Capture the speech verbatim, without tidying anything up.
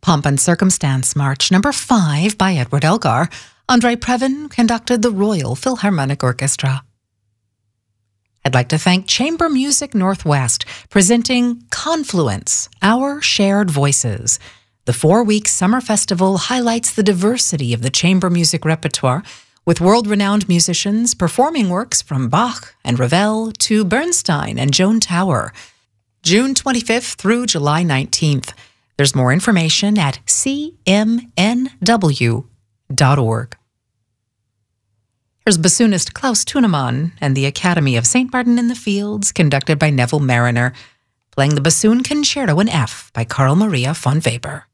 Pomp and Circumstance March number five by Edward Elgar. Andre Previn conducted the Royal Philharmonic Orchestra. I'd like to thank Chamber Music Northwest, presenting Confluence, Our Shared Voices. The four-week summer festival highlights the diversity of the chamber music repertoire, with world-renowned musicians performing works from Bach and Ravel to Bernstein and Joan Tower. June twenty-fifth through July nineteenth. There's more information at c m n w dot org. Here's bassoonist Klaus Tunemann and the Academy of Saint Martin in the Fields, conducted by Neville Mariner, playing the Bassoon Concerto in F by Carl Maria von Weber.